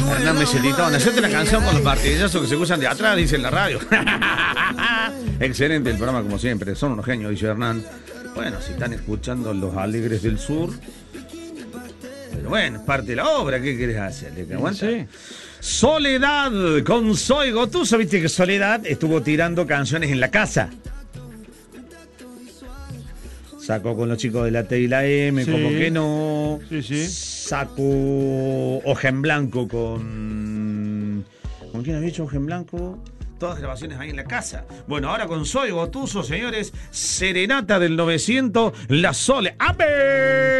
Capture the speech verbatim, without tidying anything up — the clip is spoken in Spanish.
Hernán Meselitón, hacete la canción con los martillazos que se usan de atrás, dice en la radio. Excelente el programa, como siempre. Son unos genios, dice Hernán. Bueno, si están escuchando Los Alegres del Sur. Pero bueno, es parte de la obra. ¿Qué querés hacer? ¿Le aguanta? Sí. Soledad con Zoe Gotuso. Viste que Soledad estuvo tirando canciones en la casa. Sacó con los chicos de la T y la M, sí. Como que no. Sí, sí. Sacó Hoja en Blanco con... ¿Con quién había hecho Hoja en Blanco? Todas grabaciones ahí en la casa. Bueno, ahora con Zoe Gotuso, señores. Serenata del novecientos, La Sole. ¡Ape!